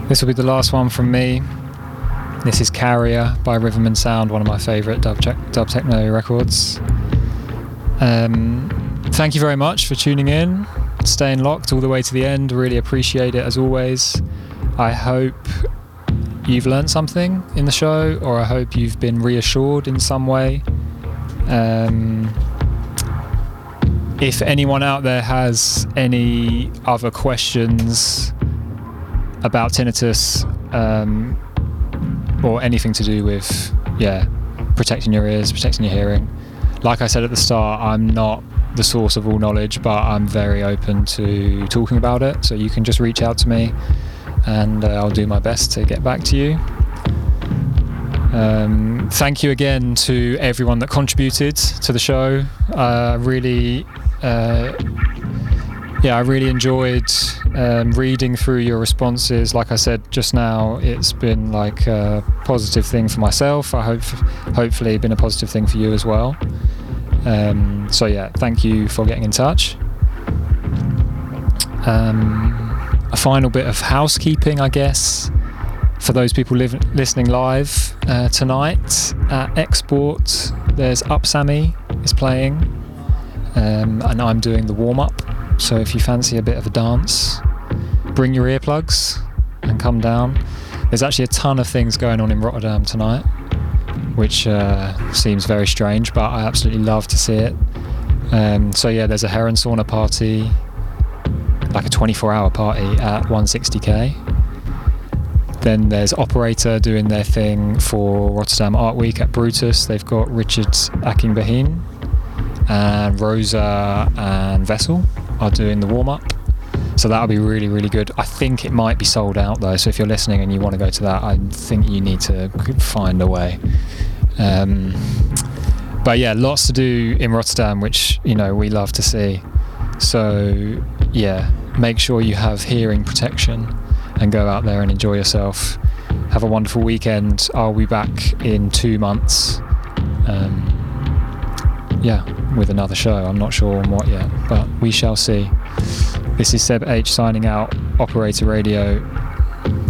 This will be the last one from me. This is Carrier by Rhythm and Sound, one of my favourite dub techno records. Thank you very much for tuning in, staying locked all the way to the end. Really appreciate it as always. I hope you've learned something in the show, or I hope you've been reassured in some way. If anyone out there has any other questions about tinnitus, or anything to do with protecting your ears, protecting your hearing, like I said at the start, I'm not the source of all knowledge, but I'm very open to talking about it, so you can just reach out to me and I'll do my best to get back to you. Thank you again to everyone that contributed to the show. I really enjoyed reading through your responses. Like I said just now, it's been like a positive thing for myself. I hopefully been a positive thing for you as well. Thank you for getting in touch. A final bit of housekeeping, I guess, for those people listening live tonight at Export. There's Upsammy is playing, and I'm doing the warm-up. So if you fancy a bit of a dance, bring your earplugs and come down. There's actually a ton of things going on in Rotterdam tonight, which seems very strange, but I absolutely love to see it. There's a Heron Sauna party, like a 24-hour party at 160k. Then there's Operator doing their thing for Rotterdam Art Week at Brutus. They've got Richard Akingbeheen, and Rosa and Vessel are doing the warm-up. So that'll be really, really good. I think it might be sold out though, so if you're listening and you want to go to that, I think you need to find a way. Lots to do in Rotterdam, which, we love to see. So make sure you have hearing protection and go out there and enjoy yourself. Have a wonderful weekend. I'll be back in 2 months with another show. I'm not sure on what yet, but we shall see. This is Seb H signing out, Operator Radio.